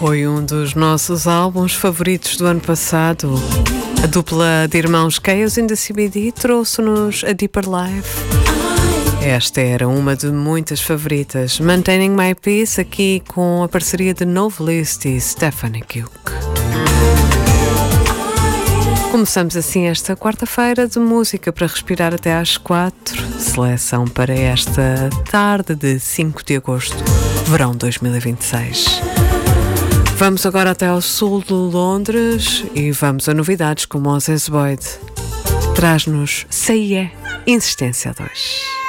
Foi um dos nossos álbuns favoritos do ano passado. A dupla de irmãos Chaos in the CBD trouxe-nos a Deeper Life. Esta era uma de muitas favoritas. Maintaining My Peace, aqui com a parceria de Novelist e Stephanie Cook. Começamos assim esta quarta-feira de música para respirar até às 4. Seleção para esta tarde de 5 de agosto, verão 2026. Vamos agora até ao sul de Londres e vamos a novidades com Moses Boyd. Traz-nos CIE Insistência 2.